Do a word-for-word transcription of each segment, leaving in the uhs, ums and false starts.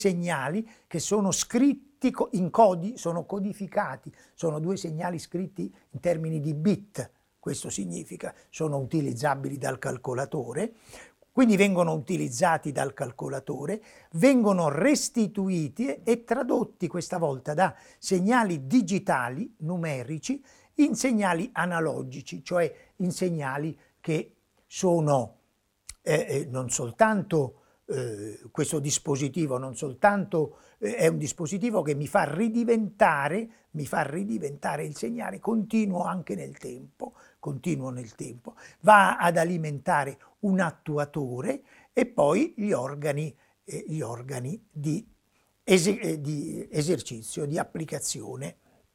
segnali che sono scritti in codi, sono codificati, sono due segnali scritti in termini di bit, questo significa, sono utilizzabili dal calcolatore, quindi vengono utilizzati dal calcolatore, vengono restituiti e tradotti questa volta da segnali digitali, numerici, in segnali analogici, cioè in segnali che sono eh, eh, non soltanto eh, questo dispositivo, non soltanto eh, è un dispositivo che mi fa ridiventare, mi fa ridiventare il segnale continuo anche nel tempo, continuo nel tempo, va ad alimentare un attuatore e poi gli organi, eh, gli organi di, es- eh, di esercizio, di applicazione,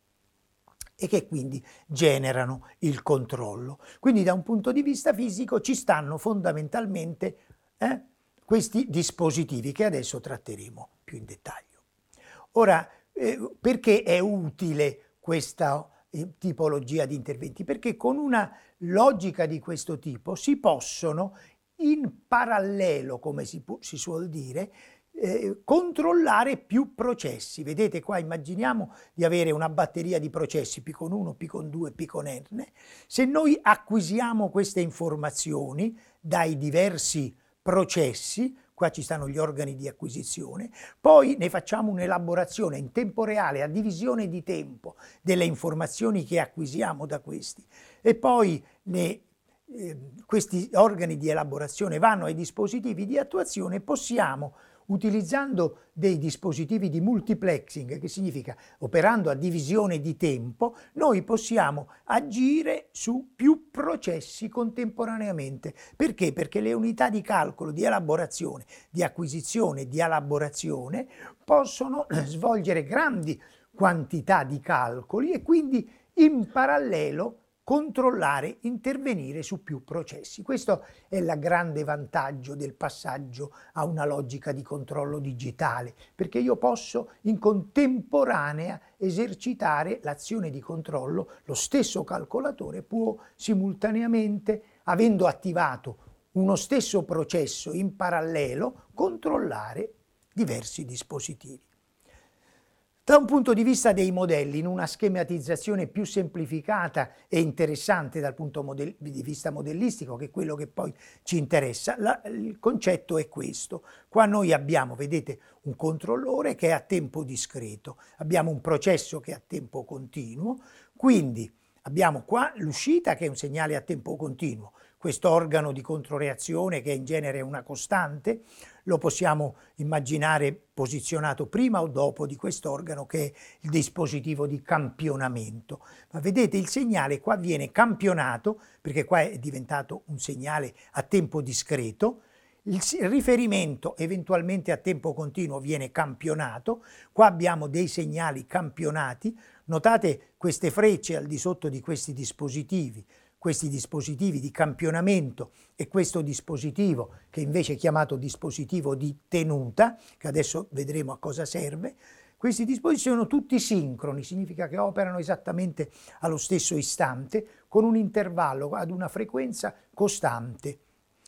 e che quindi generano il controllo. Quindi da un punto di vista fisico ci stanno fondamentalmente eh, questi dispositivi che adesso tratteremo più in dettaglio. Ora, eh, perché è utile questa eh, tipologia di interventi? Perché con una logica di questo tipo si possono in parallelo, come si, pu- si suol dire, Eh, controllare più processi. Vedete qua, immaginiamo di avere una batteria di processi P con uno, P con due, P con N. Se noi acquisiamo queste informazioni dai diversi processi, qua ci stanno gli organi di acquisizione, poi ne facciamo un'elaborazione in tempo reale, a divisione di tempo delle informazioni che acquisiamo da questi, e poi ne eh, questi organi di elaborazione vanno ai dispositivi di attuazione, possiamo, utilizzando dei dispositivi di multiplexing, che significa operando a divisione di tempo, noi possiamo agire su più processi contemporaneamente. Perché? Perché le unità di calcolo, di elaborazione, di acquisizione, di elaborazione possono svolgere grandi quantità di calcoli e quindi in parallelo controllare, intervenire su più processi. Questo è il grande vantaggio del passaggio a una logica di controllo digitale, perché io posso in contemporanea esercitare l'azione di controllo, lo stesso calcolatore può simultaneamente, avendo attivato uno stesso processo in parallelo, controllare diversi dispositivi. Da un punto di vista dei modelli, in una schematizzazione più semplificata e interessante dal punto di vista modellistico, che è quello che poi ci interessa, la, il concetto è questo. Qua noi abbiamo, vedete, un controllore che è a tempo discreto, abbiamo un processo che è a tempo continuo, quindi abbiamo qua l'uscita che è un segnale a tempo continuo, questo organo di controreazione che in genere è una costante, lo possiamo immaginare posizionato prima o dopo di quest'organo che è il dispositivo di campionamento. Ma vedete, il segnale qua viene campionato, perché qua è diventato un segnale a tempo discreto, il riferimento eventualmente a tempo continuo viene campionato, qua abbiamo dei segnali campionati, notate queste frecce al di sotto di questi dispositivi, questi dispositivi di campionamento e questo dispositivo che invece è chiamato dispositivo di tenuta, che adesso vedremo a cosa serve. Questi dispositivi sono tutti sincroni, significa che operano esattamente allo stesso istante con un intervallo ad una frequenza costante.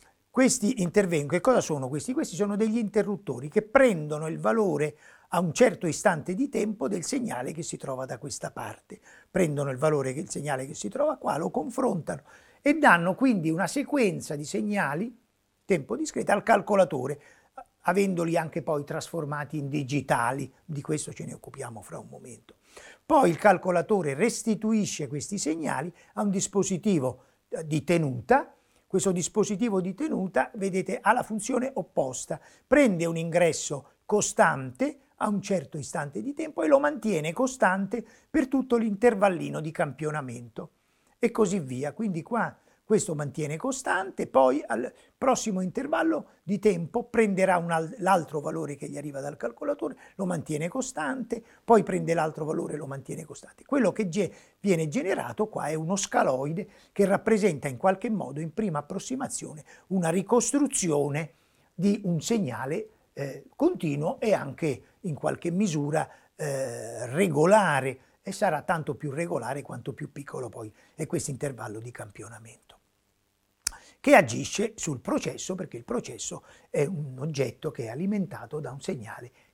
Questi intervengono, che cosa sono questi? Questi sono degli interruttori che prendono il valore a un certo istante di tempo del segnale che si trova da questa parte. Prendono il valore del segnale che si trova qua, lo confrontano e danno quindi una sequenza di segnali, tempo discreto, al calcolatore, avendoli anche poi trasformati in digitali. Di questo ce ne occupiamo fra un momento. Poi il calcolatore restituisce questi segnali a un dispositivo di tenuta. Questo dispositivo di tenuta, vedete, ha la funzione opposta. Prende un ingresso costante a un certo istante di tempo e lo mantiene costante per tutto l'intervallino di campionamento e così via. Quindi qua questo mantiene costante, poi al prossimo intervallo di tempo prenderà l'altro valore che gli arriva dal calcolatore, lo mantiene costante, poi prende l'altro valore e lo mantiene costante. Quello che ge- viene generato qua è uno scaloide che rappresenta in qualche modo, in prima approssimazione, una ricostruzione di un segnale eh, continuo e anche in qualche misura eh, regolare, e sarà tanto più regolare quanto più piccolo poi è questo intervallo di campionamento, che agisce sul processo, perché il processo è un oggetto che è alimentato da un segnale